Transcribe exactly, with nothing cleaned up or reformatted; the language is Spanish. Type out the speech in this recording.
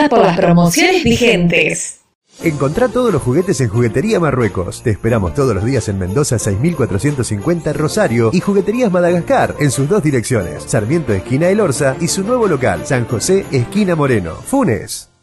Consulta por las promociones vigentes. Encontrá todos los juguetes en Juguetería Marruecos. Te esperamos todos los días en Mendoza seis mil cuatrocientos cincuenta Rosario y Jugueterías Madagascar en sus dos direcciones, Sarmiento esquina El Orza y su nuevo local, San José esquina Moreno, Funes.